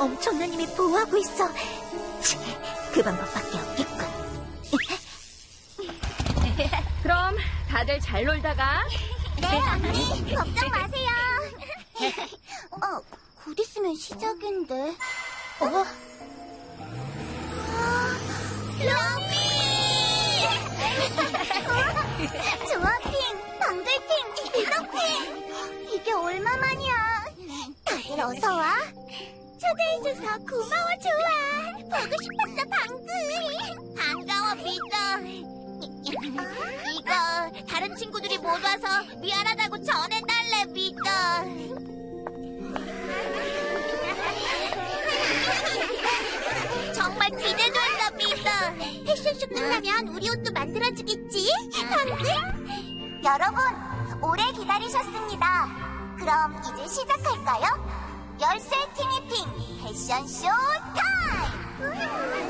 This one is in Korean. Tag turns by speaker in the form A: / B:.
A: 엄청난 힘이 보호하고 있어. 그 방법밖에 없겠군.
B: 그럼 다들 잘 놀다가.
C: 네, 언니. 걱정 마세요. 곧 있으면 시작인데. 러비! 조아핑, 방글핑, 비더핑. 이게 얼마만이야. 다들 어서 와. 초대해줘서 고마워, 좋아. 보고 싶었어, 방글. 반가워, 비더. 이거 다른 친구들이 못 와서 미안하다고 전해달래, 비더. 정말 기대된다, 비더. 패션쇼 끝나면 우리 옷도 만들어주겠지, 방글? 여러분, 오래 기다리셨습니다. 그럼 이제 시작할까요? 열쇠 티니핑 패션쇼 타임!